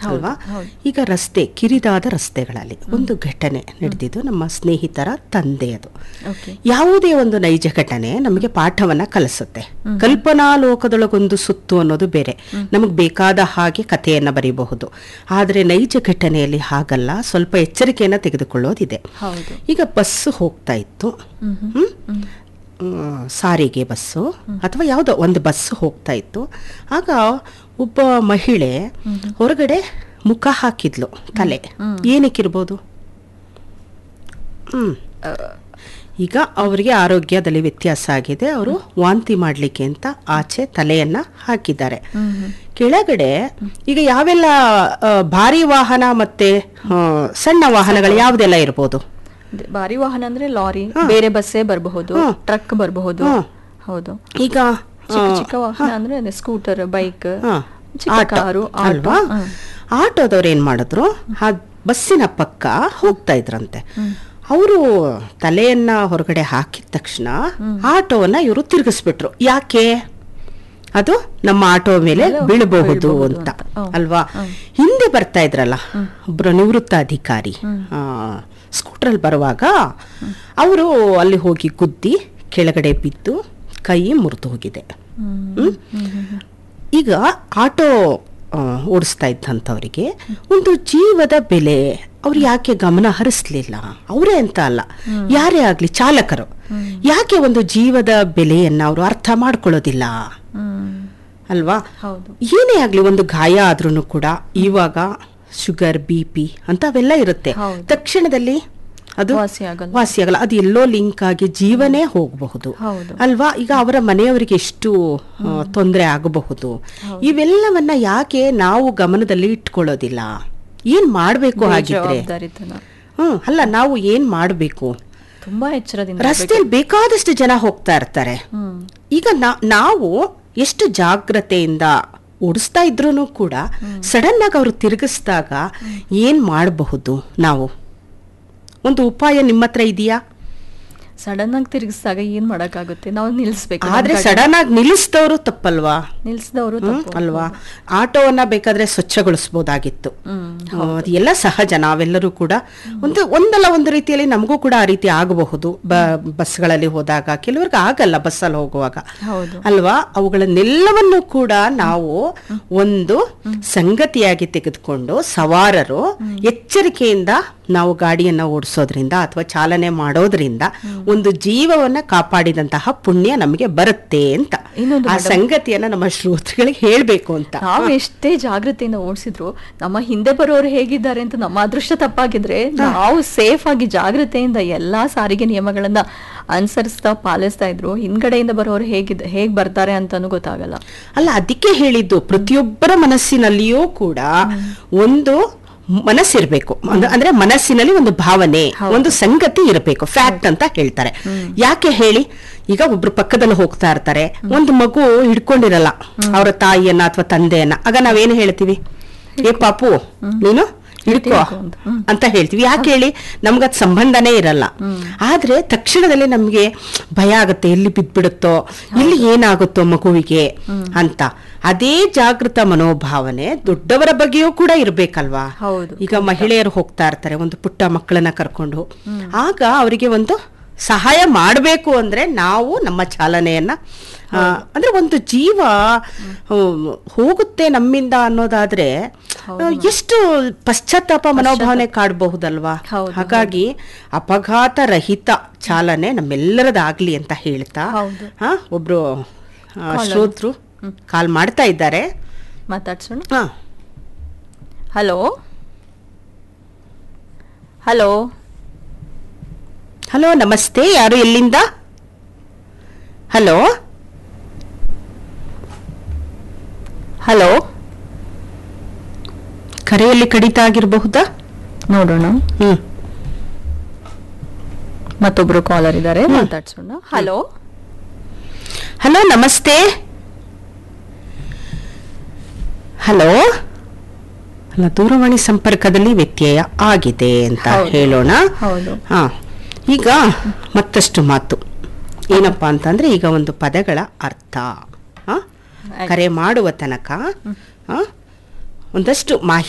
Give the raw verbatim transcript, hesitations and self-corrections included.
ಅಲ್ವಾ? ಈಗ ರಸ್ತೆ, ಕಿರಿದಾದ ರಸ್ತೆಗಳಲ್ಲಿ ಒಂದು ಘಟನೆ ನಡೆದಿದ್ದು ನಮ್ಮ ಸ್ನೇಹಿತರ ತಂದೆಯದು. ಯಾವುದೇ ಒಂದು ನೈಜ ಘಟನೆ ನಮಗೆ ಪಾಠವನ್ನ ಕಲಿಸುತ್ತೆ. ಕಲ್ಪನಾ ಲೋಕದೊಳಗೊಂದು ಸುತ್ತು ಅನ್ನೋದು ಬೇರೆ, ನಮಗೆ ಬೇಕಾದ ಹಾಗೆ ಕಥೆಯನ್ನ ಬರೀಬಹುದು. ಆದರೆ ನೈಜ ಘಟನೆಯಲ್ಲಿ ಹಾಗಲ್ಲ, ಸ್ವಲ್ಪ ಎಚ್ಚರಿಕೆಯನ್ನ ತೆಗೆದುಕೊಳ್ಳೋದಿದೆ. ಈಗ ಬಸ್ಸು ಹೋಗ್ತಾ ಇತ್ತು, ಸಾರಿಗೆ ಬಸ್ಸು ಅಥವಾ ಯಾವುದೋ ಒಂದು ಬಸ್ಸು ಹೋಗ್ತಾ ಇತ್ತು. ಆಗ ಒಬ್ಬ ಮಹಿಳೆ ಹೊರಗಡೆ ಮುಖ ಹಾಕಿದ್ಲು, ತಲೆ ಏನಕ್ಕಿರ್ಬೋದು? ಹ್ಮ್ ಈಗ ಅವರಿಗೆ ಆರೋಗ್ಯದಲ್ಲಿ ವ್ಯತ್ಯಾಸ ಆಗಿದೆ, ಅವರು ವಾಂತಿ ಮಾಡ್ಲಿಕ್ಕೆ ಅಂತ ಆಚೆ ತಲೆಯನ್ನ ಹಾಕಿದ್ದಾರೆ. ಕೆಳಗಡೆ ಈಗ ಯಾವೆಲ್ಲ ಭಾರಿ ವಾಹನ ಮತ್ತೆ ಸಣ್ಣ ವಾಹನಗಳು ಯಾವುದೆಲ್ಲ ಇರ್ಬೋದು? ಭಾರಿ ವಾಹನ ಅಂದ್ರೆ ಲಾರಿ, ಬೇರೆ ಬಸ್ಸೇ ಬರಬಹುದು, ಟ್ರಕ್ ಬರಬಹುದು. ಹೌದು. ಈಗ ಚಿಕ್ಕ ಚಿಕ್ಕ ವಾಹನ ಅಂದ್ರೆ ಸ್ಕೂಟರ್, ಬೈಕ್, ಕಾರು ಅಲ್ವಾ? ಆಟೋದವ್ರು ಏನ್ ಮಾಡಿದ್ರು, ಆ ಬಸ್ಸಿನ ಪಕ್ಕ ಹೋಗ್ತಾ ಇದ್ರಂತೆ. ಅವರು ತಲೆಯನ್ನ ಹೊರಗಡೆ ಹಾಕಿದ ತಕ್ಷಣ ಆಟೋವನ್ನ ಇವರು ತಿರುಗಿಸ್ಬಿಟ್ರು. ಯಾಕೆ? ಅದು ನಮ್ಮ ಆಟೋ ಮೇಲೆ ಬೀಳಬಹುದು ಅಂತ ಅಲ್ವಾ? ಹಿಂದೆ ಬರ್ತಾ ಇದ್ರಲ್ಲ ಒಬ್ರು ನಿವೃತ್ತ ಅಧಿಕಾರಿ, ಸ್ಕೂಟ್ರಲ್ಲಿ ಬರುವಾಗ ಅವರು ಅಲ್ಲಿ ಹೋಗಿ ಗುದ್ದಿ ಕೆಳಗಡೆ ಬಿದ್ದು ಕೈ ಮುರಿದು ಹೋಗಿದೆ. ಈಗ ಆಟೋ ಓಡಿಸ್ತಾ ಇದ್ದಂಥವರಿಗೆ ಒಂದು ಜೀವದ ಬೆಲೆ ಅವ್ರು ಯಾಕೆ ಗಮನ ಹರಿಸ್ಲಿಲ್ಲ? ಅವರೇ ಅಂತ ಅಲ್ಲ, ಯಾರೇ ಆಗ್ಲಿ ಚಾಲಕರು ಯಾಕೆ ಒಂದು ಜೀವದ ಬೆಲೆಯನ್ನ ಅವರು ಅರ್ಥ ಮಾಡ್ಕೊಳ್ಳೋದಿಲ್ಲ ಅಲ್ವಾ? ಏನೇ ಆಗ್ಲಿ, ಒಂದು ಗಾಯ ಆದ್ರೂ ಕೂಡ ಇವಾಗ ಶುಗರ್, ಬಿ ಪಿ ಅಂತ ಅವೆಲ್ಲ ಇರುತ್ತೆ, ತಕ್ಷಣದಲ್ಲಿ ಅದು ವಾಸಿ ಆಗಲ್ಲ. ಅದು ಎಲ್ಲೋ ಲಿಂಕ್ ಆಗಿ ಜೀವನೇ ಹೋಗಬಹುದು ಅಲ್ವಾ? ಈಗ ಅವರ ಮನೆಯವರಿಗೆ ಎಷ್ಟು ತೊಂದರೆ ಆಗಬಹುದು. ಇವೆಲ್ಲವನ್ನ ಯಾಕೆ ನಾವು ಗಮನದಲ್ಲಿ ಇಟ್ಕೊಳ್ಳೋದಿಲ್ಲ? ಏನ್ ಮಾಡ್ಬೇಕು ಹಾಗಿದ್ರೆ? ಹ್ಮ್ ಅಲ್ಲ, ನಾವು ಏನ್ ಮಾಡ್ಬೇಕು? ತುಂಬಾ ಎಚ್ಚರದಿಂದ. ರಸ್ತೆಯಲ್ಲಿ ಬೇಕಾದಷ್ಟು ಜನ ಹೋಗ್ತಾ ಇರ್ತಾರೆ. ಈಗ ನಾವು ಎಷ್ಟು ಜಾಗ್ರತೆಯಿಂದ ಓಡಿಸ್ತಾ ಇದ್ರೂ ಕೂಡ ಸಡನ್ ಆಗಿ ಅವರು ತಿರುಗಿಸಿದಾಗ ಏನ್ ಮಾಡಬಹುದು? ನಾವು ಒಂದು ಉಪಾಯ ನಿಮ್ಮ ಹತ್ರ ಇದೆಯಾ? ಸಡನ್ ಆಗಿ ತಿರುಗಿಸಿದಾಗ ಏನ್ ಮಾಡಕ್ಕಾಗುತ್ತೆ? ನಾವು ನಿಲ್ಲಿಸ್ಬೇಕು. ಆದ್ರೆ ಸಡನ್ ಆಗಿ ನಿಲ್ಲಿಸಿದವರು ತಪ್ಪಲ್ವಾ? ನಿಲ್ಲಿಸಿದವರು ಅಲ್ವಾ? ಆಟೋವನ್ನ ಬೇಕಾದ್ರೆ ಸ್ವಚ್ಛಗೊಳಿಸಬಹುದಾಗಿತ್ತು. ಎಲ್ಲ ಸಹಜ, ನಾವೆಲ್ಲರೂ ಕೂಡ ಒಂದು ಒಂದಲ್ಲ ಒಂದು ರೀತಿಯಲ್ಲಿ ನಮಗೂ ಕೂಡ ಆ ರೀತಿ ಆಗಬಹುದು. ಬಸ್ಗಳಲ್ಲಿ ಹೋದಾಗ ಕೆಲವ್ರಿಗೆ ಆಗಲ್ಲ, ಬಸ್ಸಲ್ಲಿ ಹೋಗುವಾಗ ಅಲ್ವಾ? ಅವುಗಳನ್ನೆಲ್ಲವನ್ನು ಕೂಡ ನಾವು ಒಂದು ಸಂಗತಿಯಾಗಿ ತೆಗೆದುಕೊಂಡು ಸವಾರರು ಎಚ್ಚರಿಕೆಯಿಂದ ನಾವು ಗಾಡಿಯನ್ನ ಓಡಿಸೋದ್ರಿಂದ ಅಥವಾ ಚಾಲನೆ ಮಾಡೋದ್ರಿಂದ ಒಂದು ಜೀವವನ್ನ ಕಾಪಾಡಿದಂತಹ ಪುಣ್ಯ ನಮಗೆ ಬರುತ್ತೆ ಅಂತ ಆ ಸಂಗತಿಯನ್ನ ನಮ್ಮ ಶ್ರೋತೃಗಳಿಗೆ ಹೇಳ್ಬೇಕು ಅಂತ. ನಾವು ಎಷ್ಟೇ ಜಾಗೃತಿಯಿಂದ ಓಡಿಸಿದ್ರು ನಮ್ಮ ಹಿಂದೆ ಬರೋರು ಹೇಗಿದ್ದಾರೆ ಅಂತ ನಮ್ಮ ಅದೃಷ್ಟ ತಪ್ಪಾಗಿದ್ರೆ ನಾವು ಸೇಫ್ ಆಗಿ ಜಾಗೃತೆಯಿಂದ ಎಲ್ಲಾ ಸಾರಿಗೆ ನಿಯಮಗಳನ್ನ ಅನುಸರಿಸ್ತಾ ಪಾಲಿಸ್ತಾ ಇದ್ರು, ಹಿಂದ್ಗಡೆಯಿಂದ ಬರೋರು ಹೇಗಿದ್ದ ಹೇಗ್ ಬರ್ತಾರೆ ಅಂತಾನು ಗೊತ್ತಾಗಲ್ಲ ಅಲ್ಲ. ಅದಕ್ಕೆ ಹೇಳಿದ್ದು, ಪ್ರತಿಯೊಬ್ಬರ ಮನಸ್ಸಿನಲ್ಲಿಯೂ ಕೂಡ ಒಂದು ಮನಸ್ಸಿರ್ಬೇಕು. ಅಂದ್ರೆ ಮನಸ್ಸಿನಲ್ಲಿ ಒಂದು ಭಾವನೆ, ಒಂದು ಸಂಗತಿ ಇರಬೇಕು, ಫ್ಯಾಕ್ಟ್ ಅಂತ ಹೇಳ್ತಾರೆ. ಯಾಕೆ ಹೇಳಿ? ಈಗ ಒಬ್ರು ಪಕ್ಕದಲ್ಲಿ ಹೋಗ್ತಾ ಇರ್ತಾರೆ, ಒಂದು ಮಗು ಹಿಡ್ಕೊಂಡಿರಲ್ಲ ಅವರ ತಾಯಿಯನ್ನ ಅಥವಾ ತಂದೆಯನ್ನ. ಆಗ ನಾವೇನು ಹೇಳ್ತೀವಿ? ಏ ಪಾಪು ನೀನು ಹಿಡ್ಕೋ ಅಂತ ಹೇಳ್ತೀವಿ. ಯಾಕೆ ಹೇಳಿ? ನಮ್ಗದ್ ಸಂಬಂಧನೇ ಇರಲ್ಲ. ಆದ್ರೆ ತಕ್ಷಣದಲ್ಲಿ ನಮ್ಗೆ ಭಯ ಆಗುತ್ತೆ, ಎಲ್ಲಿ ಬಿದ್ಬಿಡುತ್ತೋ, ಇಲ್ಲಿ ಏನಾಗುತ್ತೋ ಮಗುವಿಗೆ ಅಂತ. ಅದೇ ಜಾಗೃತ ಮನೋಭಾವನೆ ದೊಡ್ಡವರ ಬಗ್ಗೆಯೂ ಕೂಡ ಇರ್ಬೇಕಲ್ವಾ? ಈಗ ಮಹಿಳೆಯರು ಹೋಗ್ತಾ ಇರ್ತಾರೆ ಒಂದು ಪುಟ್ಟ ಮಕ್ಕಳನ್ನ ಕರ್ಕೊಂಡು, ಆಗ ಅವರಿಗೆ ಒಂದು ಸಹಾಯ ಮಾಡಬೇಕು ಅಂದ್ರೆ ನಾವು ನಮ್ಮ ಚಾಲನೆಯನ್ನ ಅಂದ್ರೆ ಒಂದು ಜೀವ ಹೋಗುತ್ತೆ ನಮ್ಮಿಂದ ಅನ್ನೋದಾದ್ರೆ ಎಷ್ಟು ಪಶ್ಚಾತ್ತಾಪ ಮನೋಭಾವನೆ ಕಾಡಬಹುದಲ್ವಾ? ಹಾಗಾಗಿ ಅಪಘಾತ ರಹಿತ ಚಾಲನೆ ನಮ್ಮೆಲ್ಲರದಾಗ್ಲಿ ಅಂತ ಹೇಳ್ತಾ ಹ ಒಬ್ರು ಶ್ರೋತೃ ಕಾಲ್ ಮಾಡ್ತಾ ಇದ್ದಾರೆ, ಮಾತಾಡ್ಸೋಣ. ಹಲೋ ಹಲೋ ಹಲೋ ನಮಸ್ತೆ, ಯಾರು ಎಲ್ಲಿಂದ? ಹಲೋ ಹಲೋ ಕರೆಯಲ್ಲಿ ಕಡಿತ ಆಗಿರಬಹುದಾ? ನೋಡೋಣ. ಹ್ಮ್ ಮತ್ತೊಬ್ರು ಕಾಲರ್ ಇದ್ದಾರೆ, ಮಾತಾಡ್ಸೋಣ. ಹಲೋ ಹಲೋ ನಮಸ್ತೆ. ಹಲೋ ಅಲ್ಲ, ದೂರವಾಣಿ ಸಂಪರ್ಕದಲ್ಲಿ ವ್ಯತ್ಯಯ ಆಗಿದೆ ಅಂತ ಹೇಳೋಣ. ಹಾ, ಈಗ ಮತ್ತಷ್ಟು ಮಾತು ಏನಪ್ಪಾ ಅಂತಂದ್ರೆ, ಈಗ ಒಂದು ಪದಗಳ ಅರ್ಥ ಕರೆ ಮಾಡುವ ತನಕ ಒಂದಷ್ಟು ಮಾಹಿತಿ